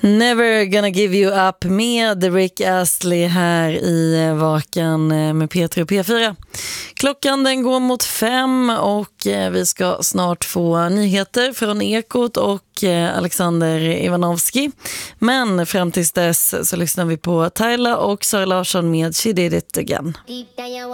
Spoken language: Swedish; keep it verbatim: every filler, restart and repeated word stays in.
Never gonna give you up med Rick Astley här i Vaken med P tre och P fyra. Klockan den går mot fem och vi ska snart få nyheter från Ekot och Alexander Ivanovski. Men fram tills dess så lyssnar vi på Tyla och Sara Larsson med She Did It Again.